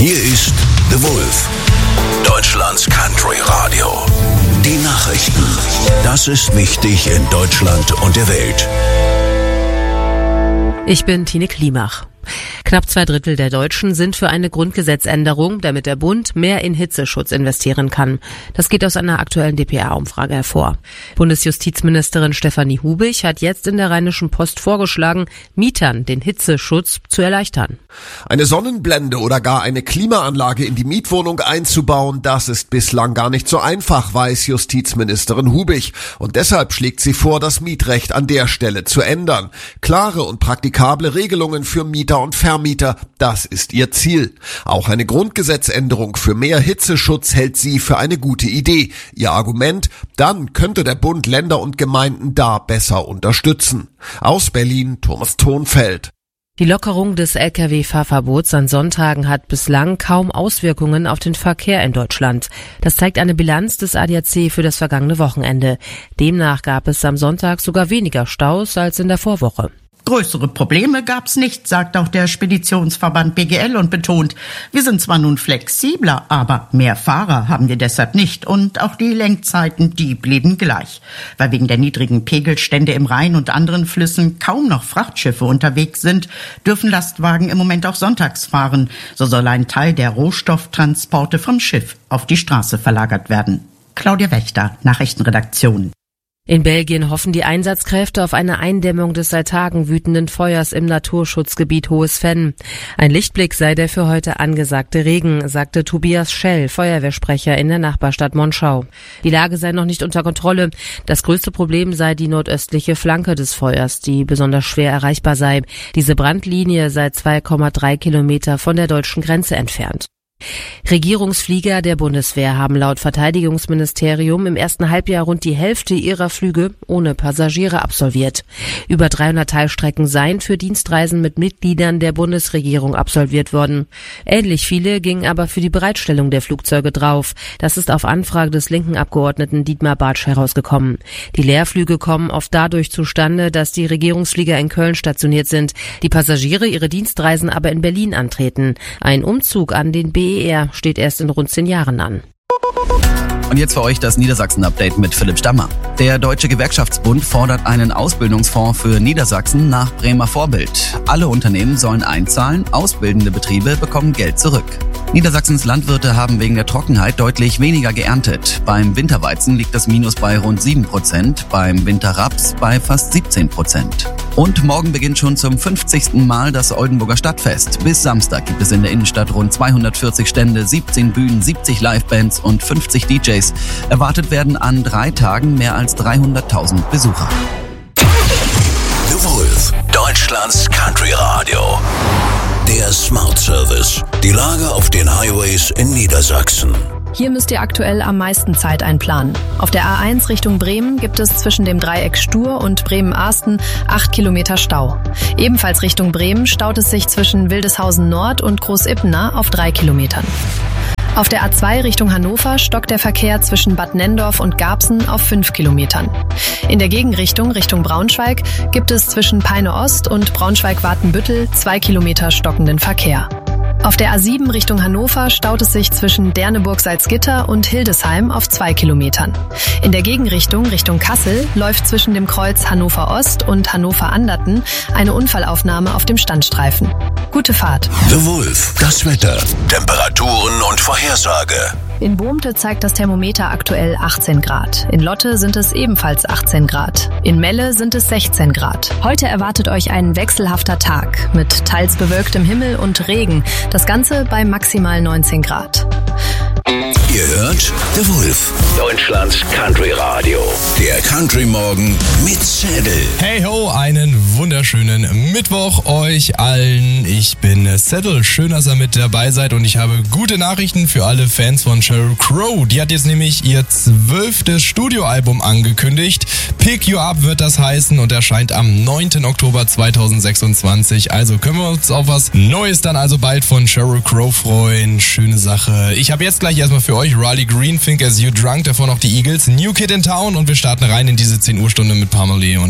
Hier ist The Wolf, Deutschlands Country Radio. Die Nachrichten. Das ist wichtig in Deutschland und der Welt. Ich bin Tine Klimach. Knapp 2/3 der Deutschen sind für eine Grundgesetzänderung, damit der Bund mehr in Hitzeschutz investieren kann. Das geht aus einer aktuellen dpa-Umfrage hervor. Bundesjustizministerin Stefanie Hubig hat jetzt in der Rheinischen Post vorgeschlagen, Mietern den Hitzeschutz zu erleichtern. Eine Sonnenblende oder gar eine Klimaanlage in die Mietwohnung einzubauen, das ist bislang gar nicht so einfach, weiß Justizministerin Hubig. Und deshalb schlägt sie vor, das Mietrecht an der Stelle zu ändern. Klare und praktikable Regelungen für Mieter und Vermieter, das ist ihr Ziel. Auch eine Grundgesetzänderung für mehr Hitzeschutz hält sie für eine gute Idee. Ihr Argument, dann könnte der Bund Länder und Gemeinden da besser unterstützen. Aus Berlin, Thomas Thonfeld. Die Lockerung des Lkw-Fahrverbots an Sonntagen hat bislang kaum Auswirkungen auf den Verkehr in Deutschland. Das zeigt eine Bilanz des ADAC für das vergangene Wochenende. Demnach gab es am Sonntag sogar weniger Staus als in der Vorwoche. Größere Probleme gab's nicht, sagt auch der Speditionsverband BGL und betont, wir sind zwar nun flexibler, aber mehr Fahrer haben wir deshalb nicht und auch die Lenkzeiten, die blieben gleich. Weil wegen der niedrigen Pegelstände im Rhein und anderen Flüssen kaum noch Frachtschiffe unterwegs sind, dürfen Lastwagen im Moment auch sonntags fahren. So soll ein Teil der Rohstofftransporte vom Schiff auf die Straße verlagert werden. Claudia Wächter, Nachrichtenredaktion. In Belgien hoffen die Einsatzkräfte auf eine Eindämmung des seit Tagen wütenden Feuers im Naturschutzgebiet Hohes Venn. Ein Lichtblick sei der für heute angesagte Regen, sagte Tobias Schell, Feuerwehrsprecher in der Nachbarstadt Monschau. Die Lage sei noch nicht unter Kontrolle. Das größte Problem sei die nordöstliche Flanke des Feuers, die besonders schwer erreichbar sei. Diese Brandlinie sei 2,3 Kilometer von der deutschen Grenze entfernt. Regierungsflieger der Bundeswehr haben laut Verteidigungsministerium im ersten Halbjahr rund die Hälfte ihrer Flüge ohne Passagiere absolviert. Über 300 Teilstrecken seien für Dienstreisen mit Mitgliedern der Bundesregierung absolviert worden. Ähnlich viele gingen aber für die Bereitstellung der Flugzeuge drauf. Das ist auf Anfrage des linken Abgeordneten Dietmar Bartsch herausgekommen. Die Leerflüge kommen oft dadurch zustande, dass die Regierungsflieger in Köln stationiert sind, die Passagiere ihre Dienstreisen aber in Berlin antreten. Ein Umzug an den BER steht erst in rund 10 Jahren an. Und jetzt für euch das Niedersachsen-Update mit Philipp Stammer. Der Deutsche Gewerkschaftsbund fordert einen Ausbildungsfonds für Niedersachsen nach Bremer Vorbild. Alle Unternehmen sollen einzahlen, ausbildende Betriebe bekommen Geld zurück. Niedersachsens Landwirte haben wegen der Trockenheit deutlich weniger geerntet. Beim Winterweizen liegt das Minus bei rund 7%, beim Winterraps bei fast 17%. Und morgen beginnt schon zum 50. Mal das Oldenburger Stadtfest. Bis Samstag gibt es in der Innenstadt rund 240 Stände, 17 Bühnen, 70 Livebands und 50 DJs. Erwartet werden an 3 Tagen mehr als 300.000 Besucher. The Wolf, Deutschlands Country Radio. Der Smart Service. Die Lage auf den Highways in Niedersachsen. Hier müsst ihr aktuell am meisten Zeit einplanen. Auf der A1 Richtung Bremen gibt es zwischen dem Dreieck Stur und Bremen-Ahsten 8 Kilometer Stau. Ebenfalls Richtung Bremen staut es sich zwischen Wildeshausen Nord und Großippener auf 3 Kilometern. Auf der A2 Richtung Hannover stockt der Verkehr zwischen Bad Nenndorf und Garbsen auf 5 Kilometern. In der Gegenrichtung Richtung Braunschweig gibt es zwischen Peine Ost und Braunschweig-Watenbüttel 2 Kilometer stockenden Verkehr. Auf der A7 Richtung Hannover staut es sich zwischen Derneburg-Salzgitter und Hildesheim auf 2 Kilometern. In der Gegenrichtung Richtung Kassel läuft zwischen dem Kreuz Hannover Ost und Hannover Anderten eine Unfallaufnahme auf dem Standstreifen. Gute Fahrt. The Wolf, das Wetter, Temperaturen und Vorhersage. In Bohmte zeigt das Thermometer aktuell 18 Grad. In Lotte sind es ebenfalls 18 Grad. In Melle sind es 16 Grad. Heute erwartet euch ein wechselhafter Tag mit teils bewölktem Himmel und Regen. Das Ganze bei maximal 19 Grad. Ihr hört The Wolf, Deutschlands Country Radio. Der Country Morgen mit Sädel. Hey ho, einen wunderschönen Mittwoch euch allen. Ich bin Sädel. Schön, dass ihr mit dabei seid und ich habe gute Nachrichten für alle Fans von Sheryl Crow. Die hat jetzt nämlich ihr 12. Studioalbum angekündigt. Pick You Up wird das heißen und erscheint am 9. Oktober 2026. Also können wir uns auf was Neues dann also bald von Sheryl Crow freuen. Schöne Sache. Ich habe jetzt gleich erstmal für euch Riley Green, Think As You Drunk, davor noch die Eagles, New Kid in Town und wir starten rein in diese 10 Uhr Stunde mit Parmalee und